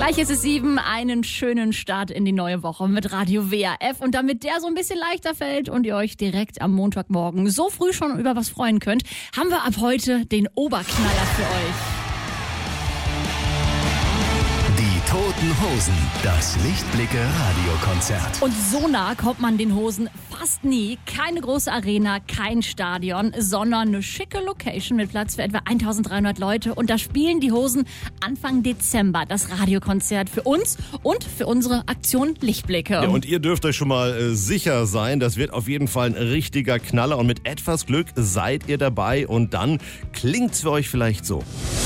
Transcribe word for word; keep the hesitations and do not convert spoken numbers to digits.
Gleich ist es sieben, einen schönen Start in die neue Woche mit Radio W R F. Und damit der so ein bisschen leichter fällt und ihr euch direkt am Montagmorgen so früh schon über was freuen könnt, haben wir ab heute den Oberknaller für euch. Die Toten Hosen, das Lichtblicke-Radiokonzert. Und so nah kommt man den Hosen fast nie. Keine große Arena, kein Stadion, sondern eine schicke Location mit Platz für etwa eintausenddreihundert Leute. Und da spielen die Hosen Anfang Dezember das Radiokonzert für uns und für unsere Aktion Lichtblicke. Ja, und ihr dürft euch schon mal äh, sicher sein, das wird auf jeden Fall ein richtiger Knaller. Und mit etwas Glück seid ihr dabei und dann klingt's für euch vielleicht so.